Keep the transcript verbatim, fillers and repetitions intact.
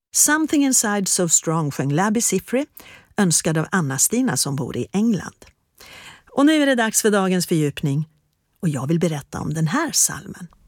Something Inside So Strong sjöng Labi Siffre, önskad av Anna-Stina som bor i England. Och nu är det dags för dagens fördjupning och jag vill berätta om den här salmen.